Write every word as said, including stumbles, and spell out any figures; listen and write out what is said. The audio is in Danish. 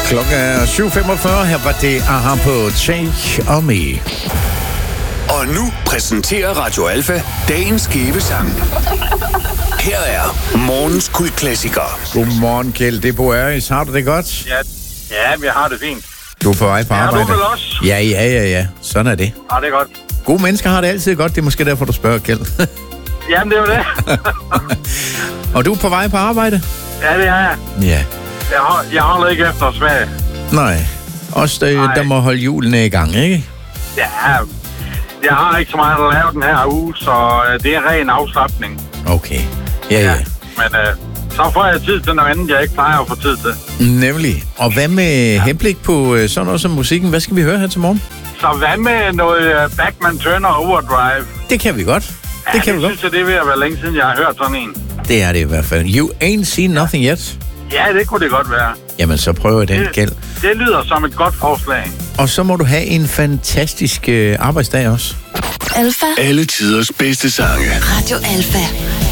Klokken er syv femogfyrre. Her var det aha på Take On Me. Og nu præsenterer Radio Alfa dagens skæve sang. Her er morgens kultklassiker. Godmorgen, Kjeld. Det er Bo Aris. Har du det godt? Ja, ja, vi har det fint. Du er på vej på Ja, arbejde. du vel også? Ja, ja, ja, ja. Sådan er det. Ja, det er godt. Gode mennesker har det altid godt. Det er måske derfor, du spørger, Kjeld. Jamen, det er jo det. Og du er på vej på arbejde? Ja, det er jeg. Ja. Jeg, hold, jeg holder ikke efter Sverige. Nej. Også der, Nej. der må holde hjulene i gang, ikke? Ja, jeg har ikke så meget at lave den her uge, så øh, det er ren afslapning. Okay. Ja, ja. Men øh, så får jeg tid til noget andet, jeg ikke plejer at få tid til. Nemlig. Og hvad med ja. henblik på øh, sådan noget som musikken? Hvad skal vi høre her til morgen? Så hvad med noget uh, Bachman Turner Overdrive? Det kan vi godt. Ja, det kan det vi synes godt. jeg, det er ved at være længe siden, jeg har hørt sådan en. Det er det i hvert fald. You ain't seen nothing yet. Ja, det kunne det godt være. Jamen, så prøver jeg den, Det, Kjeld. det lyder som et godt forslag. Og så må du have en fantastisk øh, arbejdsdag også. Alfa. Alle tiders bedste sange. Radio Alfa.